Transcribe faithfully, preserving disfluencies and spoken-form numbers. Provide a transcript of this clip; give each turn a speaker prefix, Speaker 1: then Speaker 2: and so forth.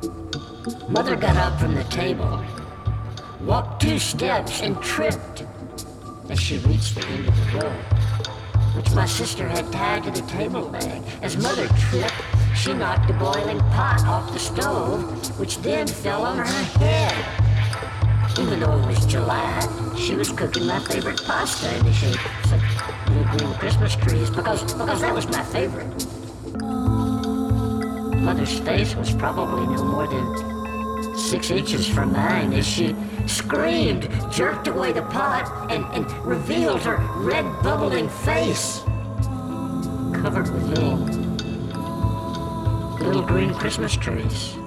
Speaker 1: Mother got up from the table, walked two steps and tripped as she reached the end of the rope, which my sister had tied to the table leg. As Mother tripped, she knocked a boiling pot off the stove, which then fell on her head. Even though it was July, she was cooking my favorite pasta in the shape of little green Christmas trees because, because that was my favorite. Mother's face was probably no more than six inches from mine as she screamed, jerked away the pot, and, and revealed her red bubbling face, covered with little, little green Christmas trees.